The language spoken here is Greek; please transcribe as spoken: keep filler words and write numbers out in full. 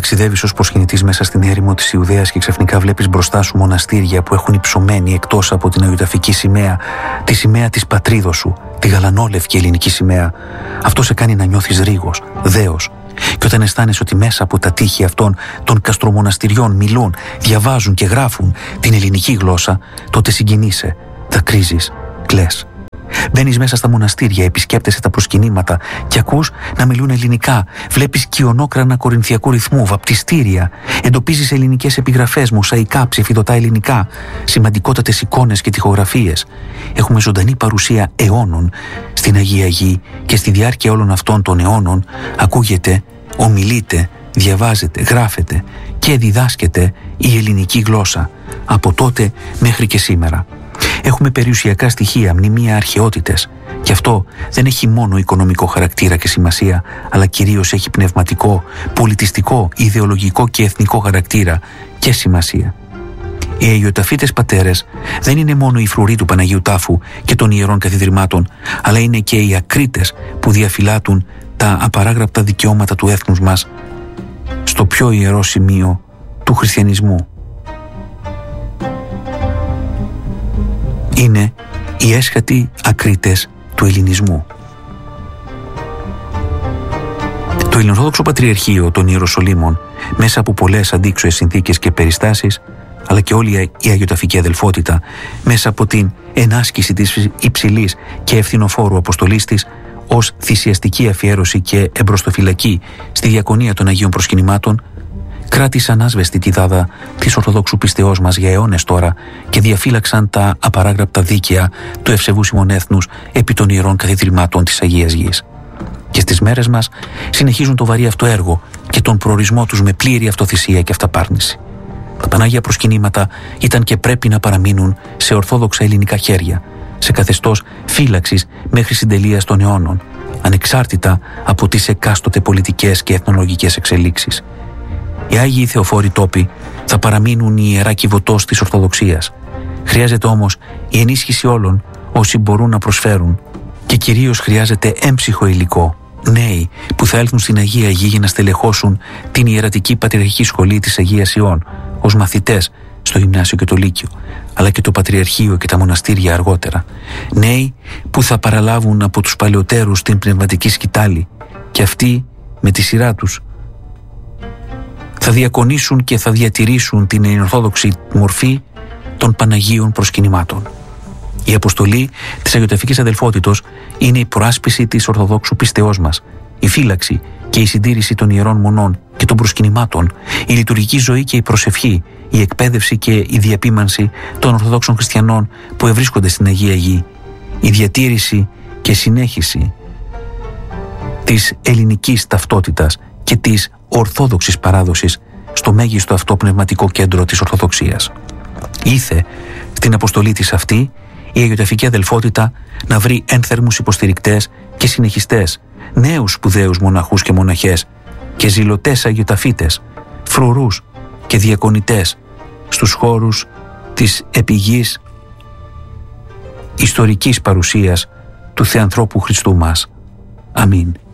Ταξιδεύεις ως προσκυνητής μέσα στην έρημο της Ιουδαίας και ξαφνικά βλέπεις μπροστά σου μοναστήρια που έχουν υψωμένη εκτός από την αγιοταφική σημαία, τη σημαία της πατρίδος σου, τη γαλανόλευκη ελληνική σημαία. Αυτό σε κάνει να νιώθεις ρίγος, δέος. Και όταν αισθάνεσαι ότι μέσα από τα τείχη αυτών των καστρομοναστηριών μιλούν, διαβάζουν και γράφουν την ελληνική γλώσσα, τότε συγκινείσαι, δακρύζεις, κλαις. Μπαίνεις μέσα στα μοναστήρια, επισκέπτεσαι τα προσκυνήματα και ακούς να μιλούν ελληνικά. Βλέπεις κοιονόκρανα κορινθιακού ρυθμού, βαπτιστήρια. Εντοπίζεις ελληνικές επιγραφές, μοσαϊκά, ψηφιδωτά ελληνικά, σημαντικότατες εικόνες και τοιχογραφίες. Έχουμε ζωντανή παρουσία αιώνων στην Αγία Γη και στη διάρκεια όλων αυτών των αιώνων ακούγεται, ομιλείται, διαβάζεται, γράφεται και διδάσκεται η ελληνική γλώσσα από τότε μέχρι και σήμερα. Έχουμε περιουσιακά στοιχεία, μνημεία, αρχαιότητες. Και αυτό δεν έχει μόνο οικονομικό χαρακτήρα και σημασία, αλλά κυρίως έχει πνευματικό, πολιτιστικό, ιδεολογικό και εθνικό χαρακτήρα και σημασία. Οι αγιοταφίτες πατέρες δεν είναι μόνο οι φρουροί του Παναγίου Τάφου και των ιερών καθιδρυμάτων, αλλά είναι και οι ακρίτες που διαφυλάττουν τα απαράγραπτα δικαιώματα του έθνους μας στο πιο ιερό σημείο του χριστιανισμού. Είναι οι έσχατοι ακρίτες του ελληνισμού. Το Ελληνορθόδοξο Πατριαρχείο των Ιεροσολύμων, μέσα από πολλές αντίξωες συνθήκες και περιστάσεις, αλλά και όλη η αγιοταφική αδελφότητα, μέσα από την ενάσκηση της υψηλής και ευθυνοφόρου αποστολής της, ως θυσιαστική αφιέρωση και εμπροστοφυλακή στη διακονία των Αγίων Προσκυνημάτων, κράτησαν άσβεστη τη δάδα της Ορθοδόξου πίστεώς μας για αιώνες τώρα και διαφύλαξαν τα απαράγραπτα δίκαια του ευσεβούσιμων έθνους επί των ιερών καθιδρυμάτων της Αγίας Γης. Και στις μέρες μας συνεχίζουν το βαρύ αυτό έργο και τον προορισμό τους με πλήρη αυτοθυσία και αυταπάρνηση. Τα Πανάγια Προσκυνήματα ήταν και πρέπει να παραμείνουν σε ορθόδοξα ελληνικά χέρια, σε καθεστώς φύλαξης μέχρι συντελείας των αιώνων, ανεξάρτητα από τις εκάστοτε πολιτικές και εθνολογικές εξελίξεις. Οι Άγιοι Θεοφόροι τόποι θα παραμείνουν η ιερά κυβωτός της Ορθοδοξίας. Χρειάζεται όμως η ενίσχυση όλων όσοι μπορούν να προσφέρουν και κυρίως χρειάζεται έμψυχο υλικό, νέοι που θα έλθουν στην Αγία Γη για να στελεχώσουν την ιερατική πατριαρχική σχολή της Αγίας Ιών ως μαθητές στο γυμνάσιο και το λύκειο, αλλά και το Πατριαρχείο και τα μοναστήρια αργότερα. Νέοι που θα παραλάβουν από τους παλαιότερους την πνευματική σκητάλη και αυτοί με τη σειρά τους θα διακονήσουν και θα διατηρήσουν την ελληνορθόδοξη μορφή των Παναγίων Προσκυνημάτων. Η αποστολή της αγιοταφικής αδελφότητος είναι η προάσπιση της Ορθοδόξου πίστεώς μας, η φύλαξη και η συντήρηση των ιερών μονών και των προσκυνημάτων, η λειτουργική ζωή και η προσευχή, η εκπαίδευση και η διαπίμανση των Ορθοδόξων χριστιανών που ευρίσκονται στην Αγία Γη, η διατήρηση και συνέχιση της ελληνικής ταυτότητας και της ορθόδοξης παράδοσης στο μέγιστο αυτό πνευματικό κέντρο της Ορθοδοξίας. Ήθε στην αποστολή της αυτή η αγιοταφική αδελφότητα να βρει ένθερμους υποστηρικτές και συνεχιστές, νέους σπουδαίους μοναχούς και μοναχές και ζηλωτές αγιοταφίτες, φρουρούς και διακονητές στους χώρους της επιγής ιστορικής παρουσίας του Θεανθρώπου Χριστού μας. Αμήν.